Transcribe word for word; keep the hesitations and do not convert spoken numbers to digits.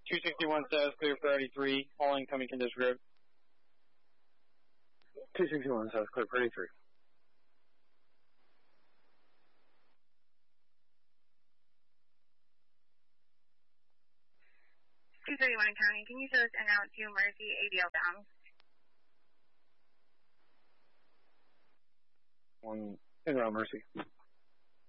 two sixty-one says clear for eighty-three. All incoming condition group. two sixty-one says clear for eighty-three. two thirty-one County, can you show us en route to Mercy, A D L bound? One, en route Mercy.